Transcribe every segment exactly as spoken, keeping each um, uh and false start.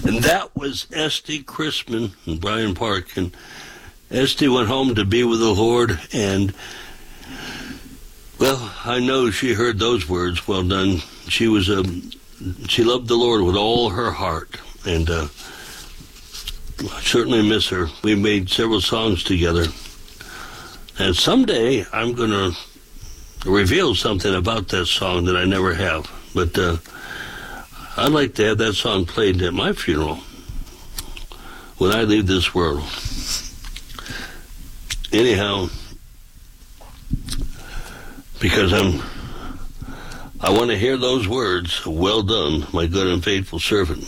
And that was Esty Chrisman and Brian Park. And Esty went home to be with the Lord, and, well, I know she heard those words, well done. She was a, she loved the Lord with all her heart, and uh, I certainly miss her. We made several songs together. And someday I'm going to reveal something about that song that I never have. But uh, I'd like to have that song played at my funeral when I leave this world. Anyhow, because I'm, I want to hear those words, well done, my good and faithful servant.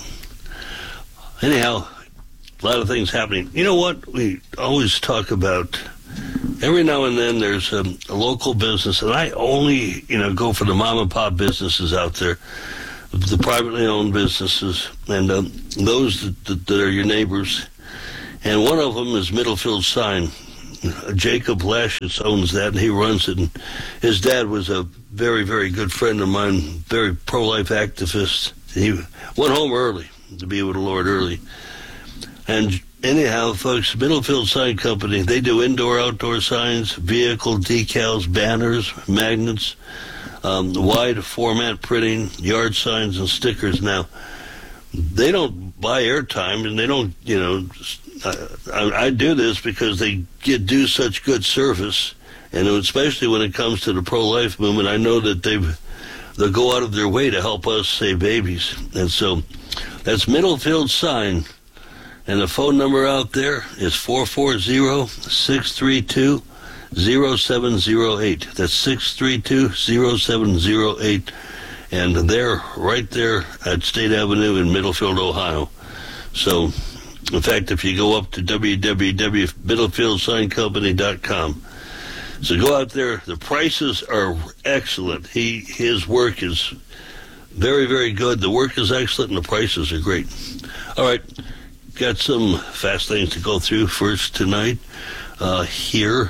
Anyhow, a lot of things happening. You know what? We always talk about, every now and then there's a, a local business, and I only, you know, go for the mom and pop businesses out there, the privately owned businesses, and um, those that, that, that are your neighbors. And one of them is Middlefield Sign. Jacob Lashes owns that, and he runs it. And his dad was a very, very good friend of mine, very pro-life activist. He went home early to be with the Lord early. And anyhow, folks, Middlefield Sign Company, they do indoor, outdoor signs, vehicle decals, banners, magnets, um, wide format printing, yard signs, and stickers. Now, they don't buy airtime, and they don't, you know, I, I do this because they get do such good service, and especially when it comes to the pro-life movement, I know that they've they'll go out of their way to help us save babies. And so that's Middlefield Sign, and the phone number out there is four four zero, six three two, zero seven zero eight. That's six three two, zero seven zero eight, and they're right there at State Avenue in Middlefield, Ohio. So, in fact, if you go up to w w w dot middlefield sign company dot com, so go out there. The prices are excellent. He His work is very, very good. The work is excellent, and the prices are great. All right, got some fast things to go through first tonight uh, here.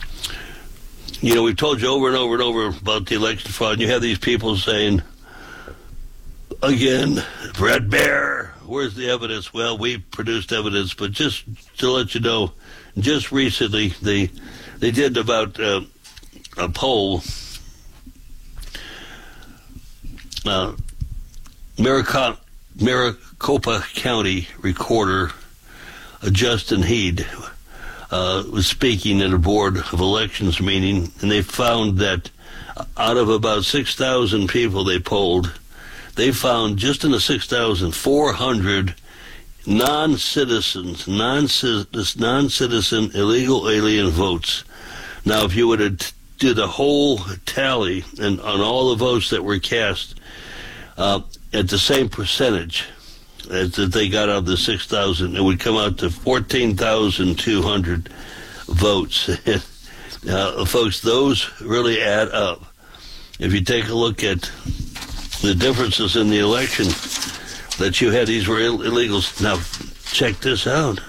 You know, we've told you over and over and over about the election fraud, and you have these people saying, again, Brett Baer, where's the evidence? Well, we produced evidence, but just to let you know, just recently they they did about uh, a poll. Uh, Maricopa, Maricopa County Recorder uh, Justin Heed uh, was speaking at a Board of Elections meeting, and they found that out of about six thousand people they polled, they found just in the six thousand four hundred non-citizens, non-citizen illegal alien votes. Now, if you were to t- do the whole tally and on all the votes that were cast uh, at the same percentage as that they got out of the six thousand, it would come out to fourteen thousand two hundred votes. uh, folks, those really add up. If you take a look at the differences in the election, that you had these were Ill- illegals. Now, check this out.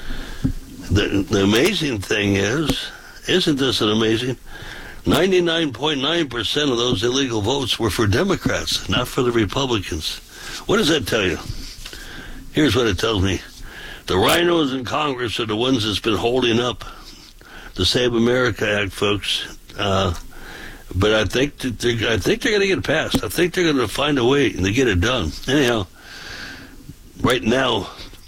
The, the amazing thing is, isn't this an amazing? ninety-nine point nine percent of those illegal votes were for Democrats, not for the Republicans. What does that tell you? Here's what it tells me. The rhinos in Congress are the ones that's been holding up the Save America Act, folks. Uh, but I think that they're, I think they're going to get it passed. I think they're going to find a way to get it done. Anyhow, right now,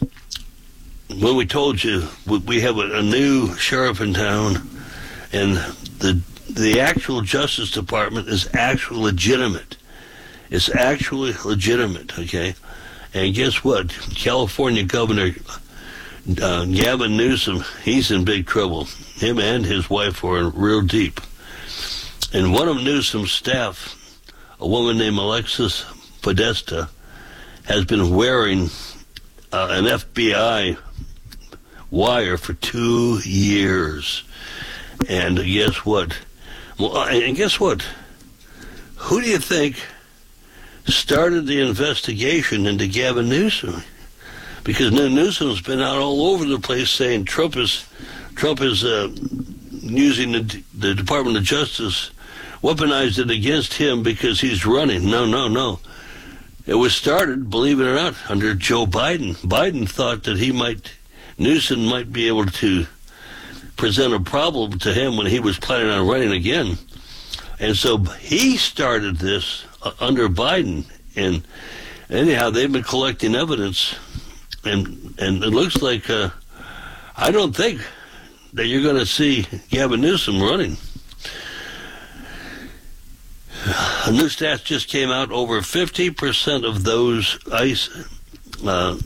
when we told you we have a, a new sheriff in town, and the the actual Justice Department is actually legitimate. It's actually legitimate, okay? And guess what? California Governor uh, Gavin Newsom, he's in big trouble. Him and his wife are in real deep. And one of Newsom's staff, a woman named Alexis Podesta, has been wearing uh, an F B I wire for two years. And guess what? Well, and guess what? Who do you think started the investigation into Gavin Newsom? Because Newsom's been out all over the place saying Trump is Trump is uh, using the, the Department of Justice, weaponized it against him because he's running. No, no, no. it was started, believe it or not, under Joe Biden. Biden thought that he might, Newsom might be able to present a problem to him when he was planning on running again. And so he started this uh, under Biden. And anyhow, they've been collecting evidence. And, and it looks like, uh, I don't think that you're going to see Gavin Newsom running. A new stats just came out. Over fifty percent of those ICE, uh,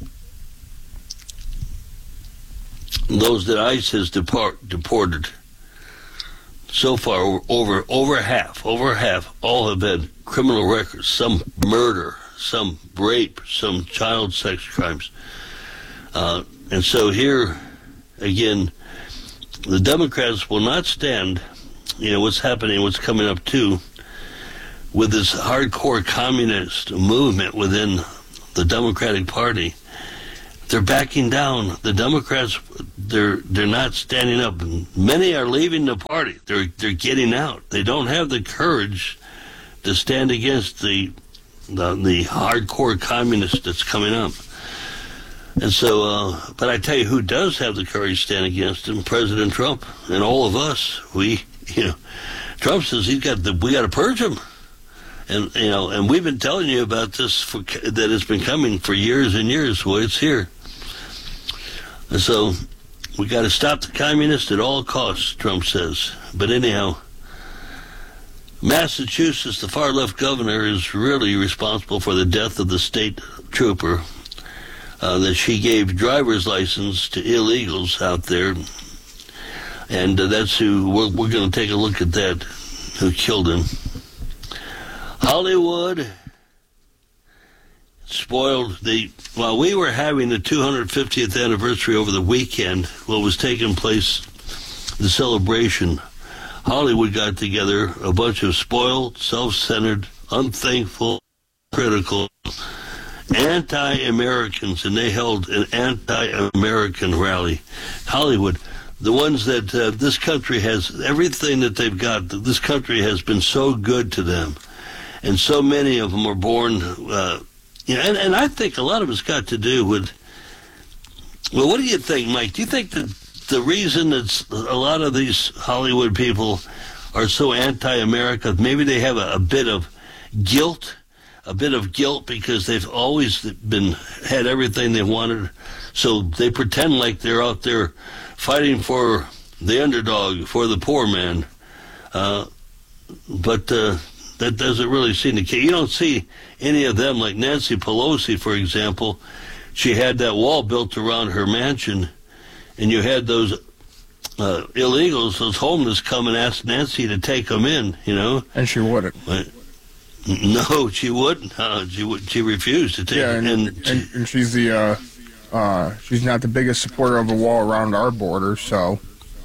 those that ICE has depart, deported so far, over over half, over half, all have had criminal records. Some murder, some rape, some child sex crimes. Uh, and so here, again, the Democrats will not stand. You know what's happening, what's coming up too, with this hardcore communist movement within the Democratic Party. They're backing down. The Democrats, they're they're not standing up. And many are leaving the party. They're they're getting out. They don't have the courage to stand against the the, the hardcore communist that's coming up. And so, uh, but I tell you, who does have the courage to stand against him? President Trump and all of us. We, you know, Trump says he's got the we got to purge him. And you know, and we've been telling you about this for, that it's been coming for years and years. Well, it's here. And so we got to stop the communists at all costs, Trump says. But anyhow, Massachusetts, the far left governor, is really responsible for the death of the state trooper uh, that she gave driver's license to illegals out there, and uh, that's who we're, we're going to take a look at that. Who killed him? Hollywood spoiled the, while we were having the two hundred fiftieth anniversary over the weekend, what was taking place, the celebration, Hollywood got together a bunch of spoiled, self-centered, unthankful, critical, anti-Americans, and they held an anti-American rally. Hollywood, the ones that uh, this country has, everything that they've got, this country has been so good to them. And so many of them are born, uh, you know, and, and I think a lot of it's got to do with, well, what do you think, Mike? Do you think that the reason that a lot of these Hollywood people are so anti-America, maybe they have a, a bit of guilt, a bit of guilt because they've always been, had everything they wanted, so they pretend like they're out there fighting for the underdog, for the poor man, uh, but, uh, that doesn't really seem the case. You don't see any of them, like Nancy Pelosi, for example. She had that wall built around her mansion, and you had those uh, illegals, those homeless, come and ask Nancy to take them in, you know. And she wouldn't. But, no, she wouldn't. Uh, she would. She refused to take yeah, them. And, and, and, and she's the, uh, uh, she's not the biggest supporter of a wall around our border, so.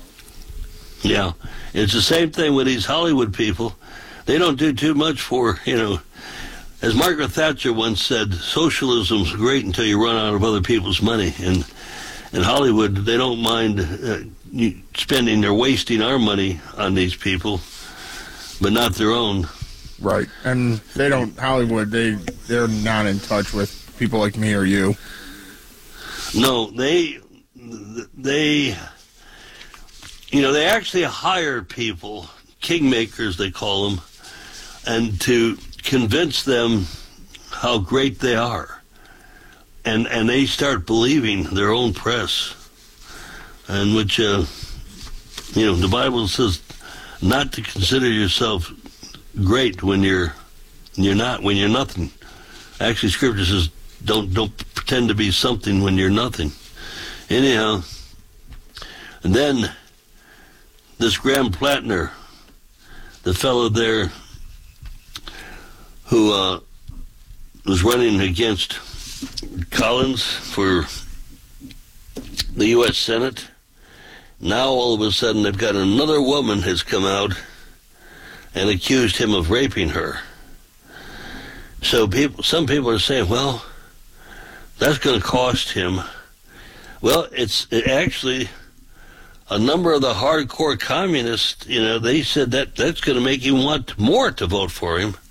Yeah, it's the same thing with these Hollywood people. They don't do too much for, you know, as Margaret Thatcher once said, socialism's great until you run out of other people's money. And in Hollywood, they don't mind uh, spending or wasting our money on these people, but not their own. Right. And they don't, Hollywood, they, they're not in touch with people like me or you. No, they, they, you know, they actually hire people, kingmakers they call them, and to convince them how great they are. And and they start believing their own press, and which, uh, you know, the Bible says not to consider yourself great when you're you're not, when you're nothing. Actually, Scripture says don't don't pretend to be something when you're nothing. Anyhow, and then this Graham Plattner, the fellow there who uh, was running against Collins for the U S Senate, now all of a sudden they've got another woman has come out and accused him of raping her. So people, some people are saying, well, that's going to cost him. Well, it's it actually... A number of the hardcore communists, you know, they said that that's going to make him want more to vote for him.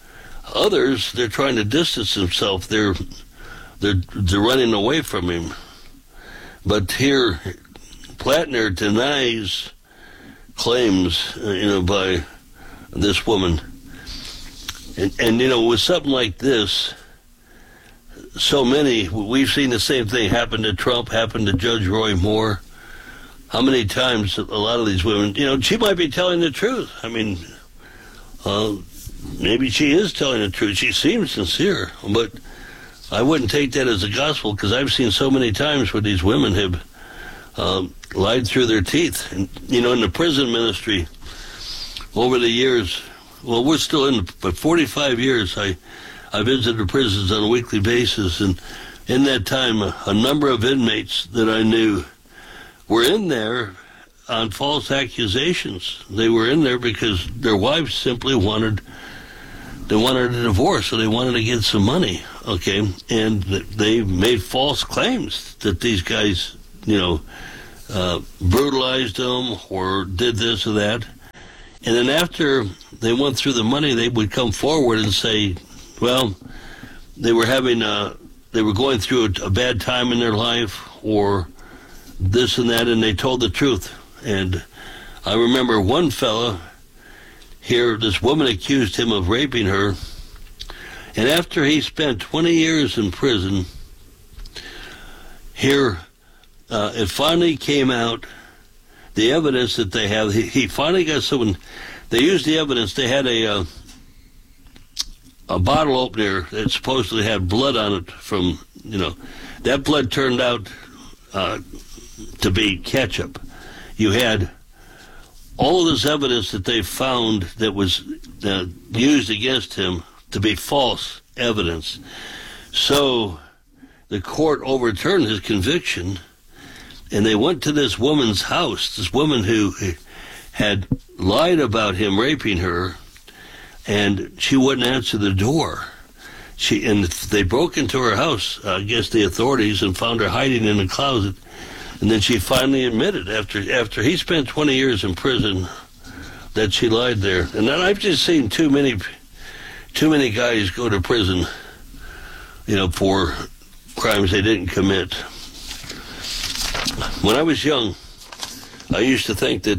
Others, they're trying to distance themselves. They're they're they're running away from him. But here, Plattner denies claims, uh, you know, by this woman. And, and, you know, with something like this, so many, we've seen the same thing happen to Trump, happen to Judge Roy Moore. How many times a lot of these women, you know, she might be telling the truth. I mean, uh, maybe she is telling the truth. She seems sincere, but I wouldn't take that as a gospel, because I've seen so many times where these women have um, lied through their teeth. And, you know, in the prison ministry, over the years, well, we're still in, but forty-five years, I, I visited prisons on a weekly basis, and in that time, a, a number of inmates that I knew were in there on false accusations. They were in there because their wives simply wanted, they wanted a divorce, so they wanted to get some money, okay? And they made false claims that these guys, you know, uh, brutalized them or did this or that. And then after they went through the money, they would come forward and say, well, they were having a, they were going through a, a bad time in their life, or this and that, and they told the truth. And I remember one fella here, this woman accused him of raping her, and after he spent twenty years in prison, here uh, it finally came out, the evidence that they have. He, he finally got someone, they used the evidence, they had a uh, a bottle opener that supposedly had blood on it from, you know, that blood turned out uh, to be ketchup. You had all of this evidence that they found that was uh, used against him to be false evidence. So the court overturned his conviction, and they went to this woman's house, this woman who had lied about him raping her, and she wouldn't answer the door. She and they broke into her house, uh, I guess the authorities, and found her hiding in a closet. And then she finally admitted, after after he spent twenty years in prison, that she lied there. And then I've just seen too many, too many guys go to prison, you know, for crimes they didn't commit. When I was young, I used to think that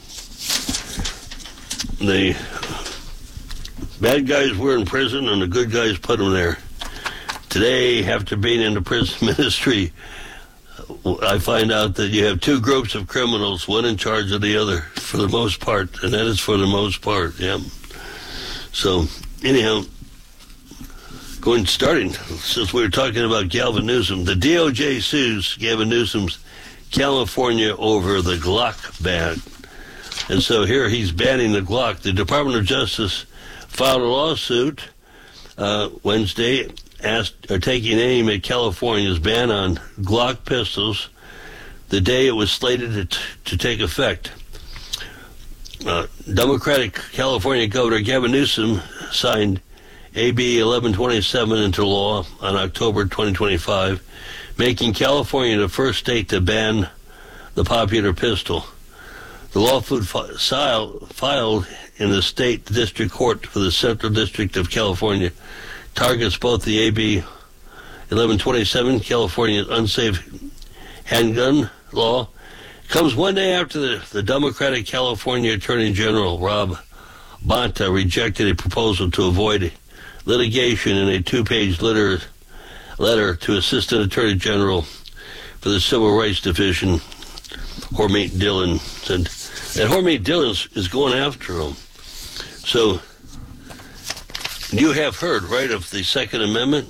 the bad guys were in prison and the good guys put them there. Today, after being in the prison ministry, I find out that you have two groups of criminals, one in charge of the other, for the most part, and that is for the most part, yeah. So, anyhow, going starting, since we were talking about Gavin Newsom, the D O J sues Gavin Newsom's California over the Glock ban. And so here he's banning the Glock. The Department of Justice filed a lawsuit uh, Wednesday, asked, or taking aim at California's ban on Glock pistols the day it was slated to, t- to take effect. Uh, Democratic California Governor Gavin Newsom signed A B eleven twenty-seven into law on October twenty twenty-five, making California the first state to ban the popular pistol. The lawsuit filed in the state district court for the Central District of California targets both the A B eleven twenty-seven, California's unsafe handgun law. Comes one day after the, the Democratic California Attorney General Rob Bonta rejected a proposal to avoid litigation in a two-page letter, letter to Assistant Attorney General for the Civil Rights Division, Hormeet Dillon. And, and Hormeet Dillon is going after him. So you have heard, right, of the Second Amendment?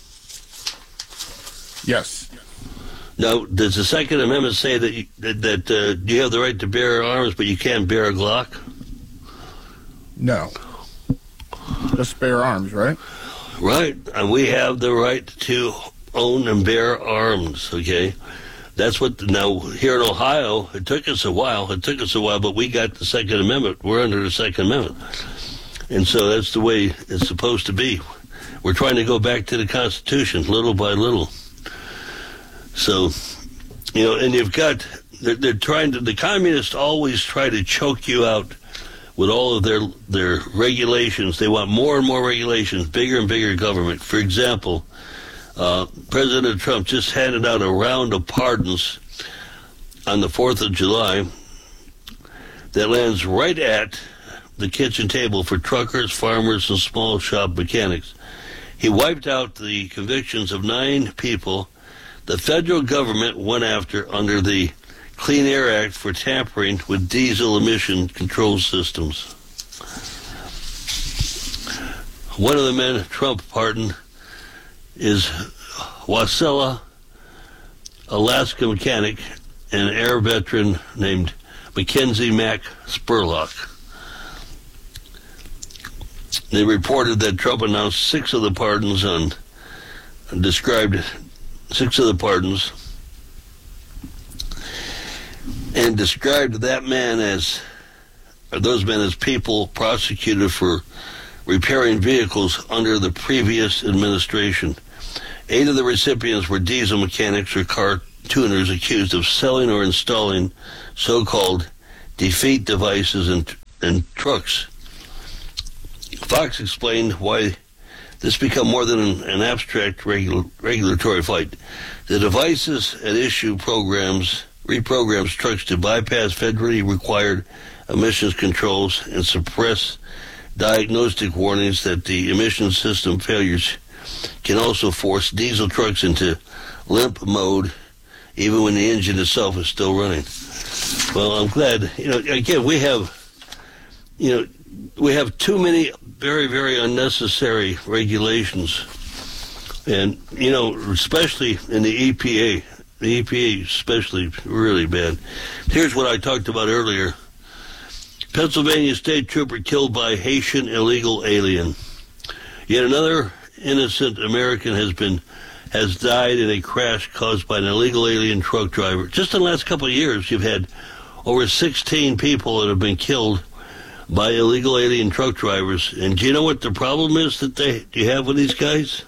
Yes. Now, does the Second Amendment say that you, that, that uh, you have the right to bear arms, but you can't bear a Glock? No. Just bear arms, right? Right, and we have the right to own and bear arms, okay? That's what, now, here in Ohio, it took us a while, it took us a while, but we got the Second Amendment. We're under the Second Amendment. And so that's the way it's supposed to be. We're trying to go back to the Constitution, little by little. So, you know, and you've got, they're, they're trying to, the communists always try to choke you out with all of their their regulations. They want more and more regulations, bigger and bigger government. For example, uh, President Trump just handed out a round of pardons on the fourth of July that lands right at the kitchen table for truckers, farmers, and small shop mechanics. He wiped out the convictions of nine people the federal government went after under the Clean Air Act for tampering with diesel emission control systems. One of the men Trump pardoned is Wasilla, Alaska mechanic, and air veteran named Mackenzie Mack Spurlock. They reported that Trump announced six of the pardons on, described six of the pardons, and described that man as, or those men as people prosecuted for repairing vehicles under the previous administration. Eight of the recipients were diesel mechanics or car tuners accused of selling or installing so-called defeat devices in, in trucks. Fox explained why this become more than an, an abstract regul- regulatory fight. The devices at issue programs reprograms trucks to bypass federally required emissions controls and suppress diagnostic warnings that the emission system failures can also force diesel trucks into limp mode even when the engine itself is still running. Well, I'm glad, you know, again, we have, you know, we have too many very, very unnecessary regulations. And, you know, especially in the E P A. The E P A especially really bad. Here's what I talked about earlier. Pennsylvania state trooper killed by Haitian illegal alien. Yet another innocent American has been has died in a crash caused by an illegal alien truck driver. Just in the last couple of years, you've had over sixteen people that have been killed by illegal alien truck drivers. And do you know what the problem is that they do you have with these guys?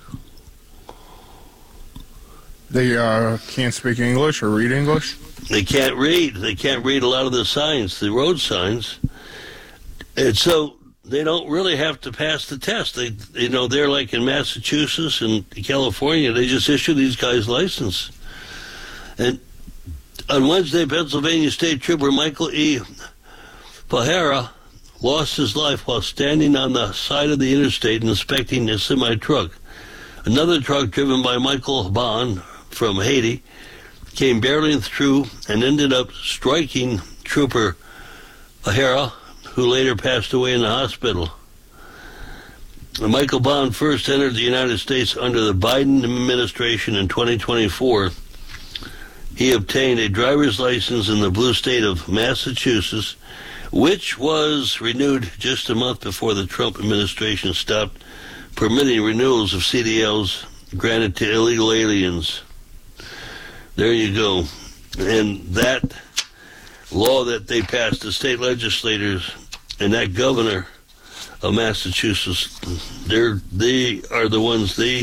They uh, can't speak English or read English? They can't read. They can't read a lot of the signs, the road signs. And so they don't really have to pass the test. They, you know, they're like in Massachusetts and California, they just issue these guys license. And on Wednesday, Pennsylvania State Trooper Michael E. Pahara lost his life while standing on the side of the interstate inspecting a semi-truck. Another truck driven by Michael Bond from Haiti came barreling through and ended up striking Trooper Pahara, who later passed away in the hospital. Michael Bond first entered the United States under the Biden administration in twenty twenty-four. He obtained a driver's license in the blue state of Massachusetts, which was renewed just a month before the Trump administration stopped permitting renewals of C D Ls granted to illegal aliens. There you go. And that law that they passed, the state legislators and that governor of Massachusetts, they're, they are the ones, they,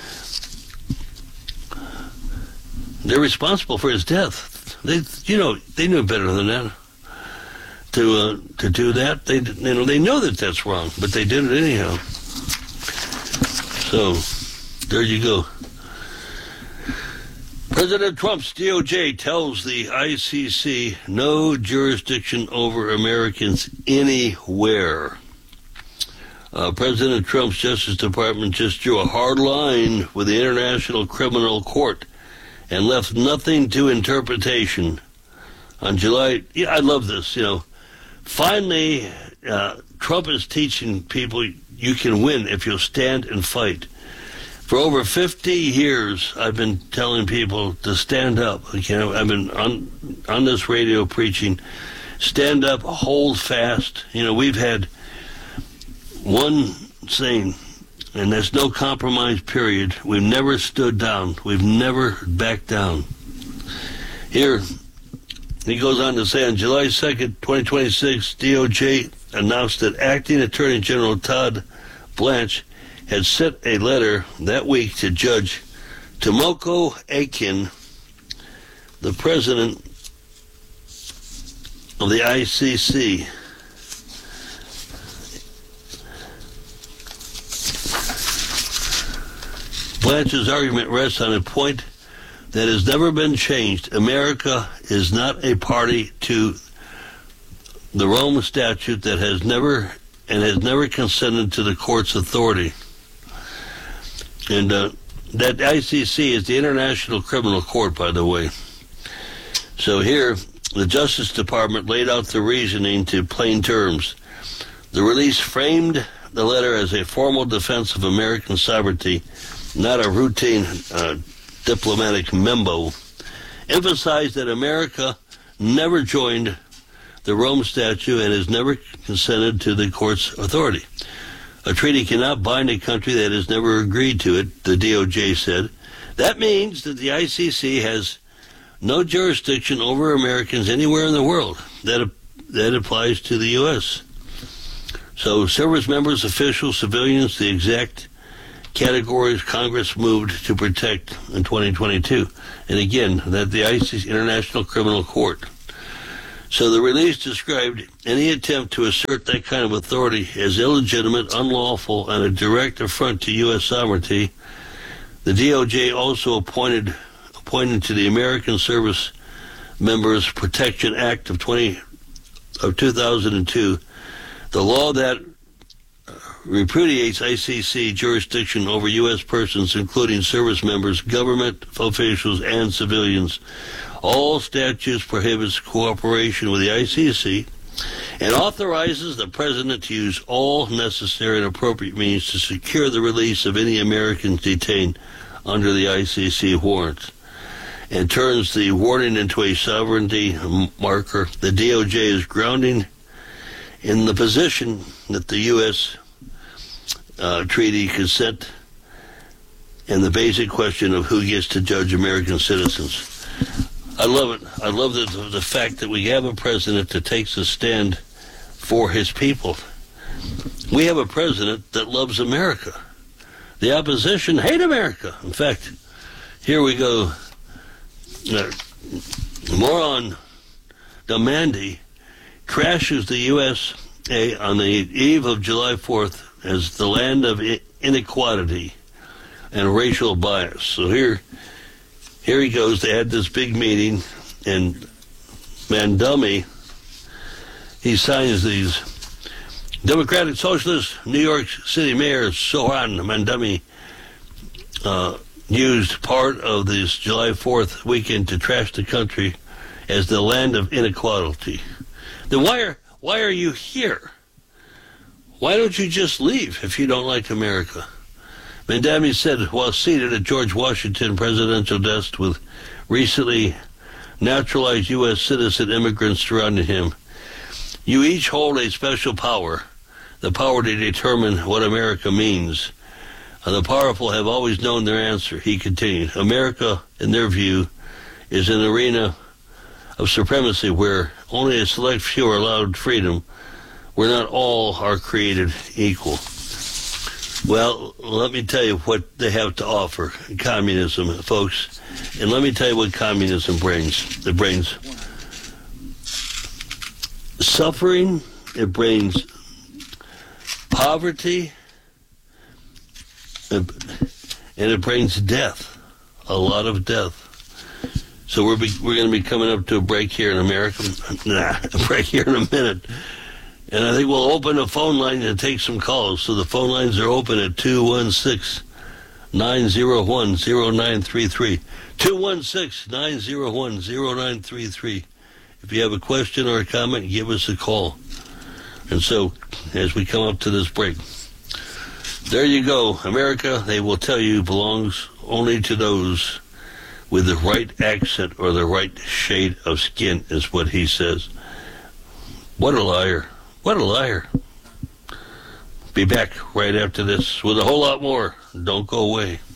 they're responsible for his death. They, you know, they knew better than that. To uh, to do that, they you know they know that that's wrong, but they did it anyhow. So there you go. President Trump's D O J tells the I C C no jurisdiction over Americans anywhere. Uh, President Trump's Justice Department just drew a hard line with the International Criminal Court and left nothing to interpretation. On July, yeah, I love this, you know. Finally, uh, Trump is teaching people you can win if you'll stand and fight. For over fifty years, I've been telling people to stand up. You know, I've been on on this radio preaching, stand up, hold fast. You know, we've had one saying, and there's no compromise period. We've never stood down. We've never backed down. Here, he goes on to say, on July second, twenty twenty-six, D O J announced that Acting Attorney General Todd Blanche had sent a letter that week to Judge Tomoko Aiken, the president of the I C C, Blanche's argument rests on a point that has never been changed. America is not a party to the Rome Statute that has never and has never consented to the court's authority. And uh, that I C C is the International Criminal Court, by the way. So here, the Justice Department laid out the reasoning to plain terms. The release framed the letter as a formal defense of American sovereignty, not a routine uh, diplomatic memo, emphasized that America never joined the Rome Statute and has never consented to the court's authority. A treaty cannot bind a country that has never agreed to it, the D O J said. That means that the I C C has no jurisdiction over Americans anywhere in the world. That, that applies to the U S So service members, officials, civilians, the exact categories Congress moved to protect in twenty twenty-two. And again, that the I C C, International Criminal Court. So the release described any attempt to assert that kind of authority as illegitimate, unlawful, and a direct affront to U S sovereignty. The D O J also appointed appointed to the American Service Members Protection Act of twenty of two thousand two, the law that repudiates I C C jurisdiction over U S persons, including service members, government officials, and civilians. All statutes prohibits cooperation with the I C C and authorizes the President to use all necessary and appropriate means to secure the release of any Americans detained under the I C C warrants, and turns the warning into a sovereignty marker. The D O J is grounding in the position that the U S uh, treaty consent and the basic question of who gets to judge American citizens. I love it. I love the, the fact that we have a president that takes a stand for his people. We have a president that loves America. The opposition hate America. In fact, here we go. Uh, moron Domandi crashes the U S A on the eve of July fourth as the land of inequality and racial bias. So here, here he goes. They had this big meeting, and Mandami, he signs these. Democratic Socialist New York City Mayor Sohran Mandami uh, used part of this July fourth weekend to trash the country as the land of inequality. Then why are why are you here? Why don't you just leave if you don't like America? Mandami said while seated at George Washington presidential desk with recently naturalized U S citizen immigrants surrounding him, "You each hold a special power, the power to determine what America means. And the powerful have always known their answer," he continued. "America, in their view, is an arena of supremacy where only a select few are allowed freedom, where not all are created equal." Well, let me tell you what they have to offer, communism, folks. And let me tell you what communism brings. It brings suffering, it brings poverty, and it brings death, a lot of death. So we're be, we're going to be coming up to a break here in America. Nah, a break here in a minute. And I think we'll open a phone line and take some calls. So the phone lines are open at two one six, nine zero one, zero nine three three. two one six, nine zero one, zero nine three three. If you have a question or a comment, give us a call. And so, as we come up to this break, there you go. America, they will tell you, belongs only to those with the right accent or the right shade of skin, is what he says. What a liar. What a liar. Be back right after this with a whole lot more. Don't go away.